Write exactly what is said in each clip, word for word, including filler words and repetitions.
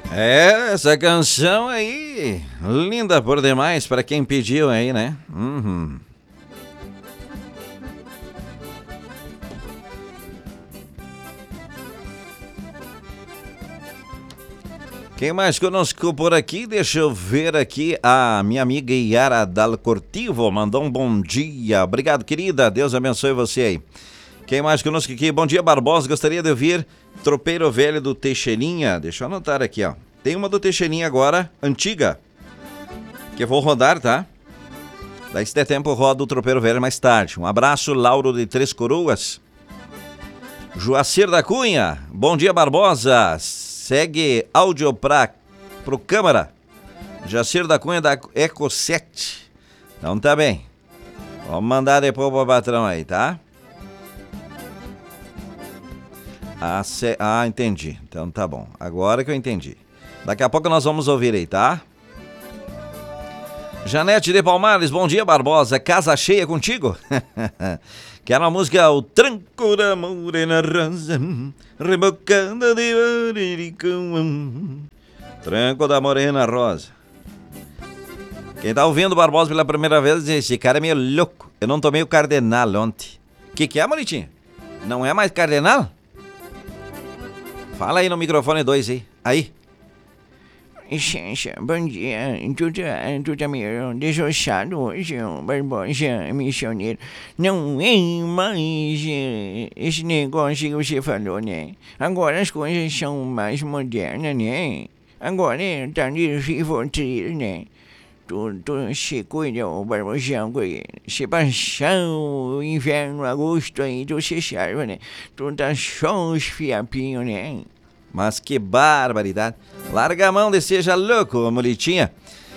É, essa canção aí, linda por demais para quem pediu aí, né? Uhum. Quem mais conosco por aqui? Deixa eu ver aqui. A minha amiga Yara Dal Cortivo mandou um bom dia. Obrigado, querida. Deus abençoe você aí. Quem mais conosco aqui? Bom dia, Barbosa. Gostaria de ouvir Tropeiro Velho do Teixeirinha. Deixa eu anotar aqui, ó. Tem uma do Teixeirinha agora, antiga, que eu vou rodar, tá? Daí se der tempo eu rodo o Tropeiro Velho mais tarde. Um abraço, Lauro de Três Coroas. Joacir da Cunha. Bom dia, Barbosa. Segue áudio para pro câmara. Joacir da Cunha da Eco sete. Então tá bem. Vamos mandar depois pro patrão aí, tá? Ah, se... ah, entendi. Então tá bom. Agora que eu entendi. Daqui a pouco nós vamos ouvir aí, tá? Janete de Palmares, bom dia, Barbosa. Casa cheia contigo? Quero a música O Tranco da Morena Rosa, rebocando de baricão. Tranco da Morena Rosa. Quem tá ouvindo o Barbosa pela primeira vez diz: esse cara é meio louco. Eu não tomei o Cardenal ontem. O que que é, Monitinho? Não é mais Cardenal? Fala aí no microfone dois aí. Aí. Bom dia, tudo, tudo amigo, desossado hoje, Barbosa, missioneiro. Não é mais esse negócio que você falou, né? Agora as coisas são mais modernas, né? Agora tá de rivotril, né? Tu, tu se cuida, o Barbosão, se passar o inverno, agosto aí, tu se salva, né? Tu tá só os fiapinhos, né? Mas que barbaridade. Larga a mão de seja louco, Molitinha.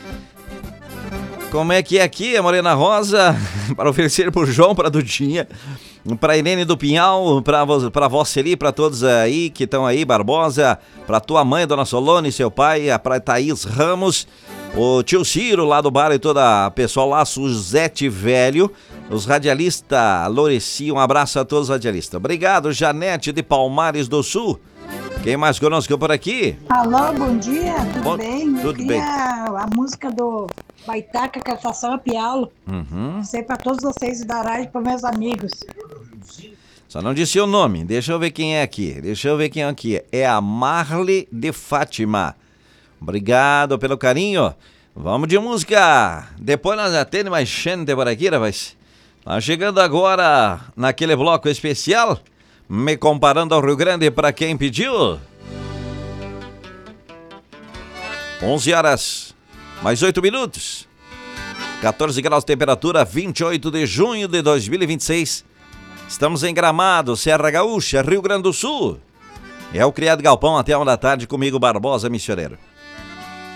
Como é que é aqui, a Morena Rosa? Para oferecer pro João, pra Dudinha, pra Irene do Pinhal, pra, pra Voceli, pra todos aí que estão aí, Barbosa, pra tua mãe, Dona Solone, seu pai, pra Thaís Ramos, o tio Ciro lá do bar e toda a pessoal lá, Suzete Velho, os radialistas, Loreci, um abraço a todos os radialistas. Obrigado, Janete de Palmares do Sul. Quem mais conosco por aqui? Alô, bom dia, tudo bom, bem? Tudo Eu bem. A música do Baitaca Cassação a Pialo. Uhum. Sei para todos vocês da rádio e para meus amigos. Só não disse o nome, deixa eu ver quem é aqui. Deixa eu ver quem é aqui. É a Marli de Fátima. Obrigado pelo carinho. Vamos de música. Depois nós já temos mais gente por aqui, rapaz. Tá chegando agora naquele bloco especial. Me comparando ao Rio Grande para quem pediu. onze horas, mais oito minutos. quatorze graus de temperatura, vinte e oito de junho de dois mil e vinte e seis. Estamos em Gramado, Serra Gaúcha, Rio Grande do Sul. É o Criado Galpão até a uma da tarde comigo, Barbosa Missioneiro.